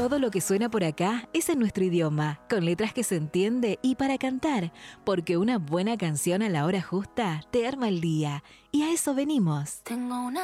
Todo lo que suena por acá es en nuestro idioma, con letras que se entiende y para cantar, porque una buena canción a la hora justa te arma el día. Y a eso venimos. Tengo una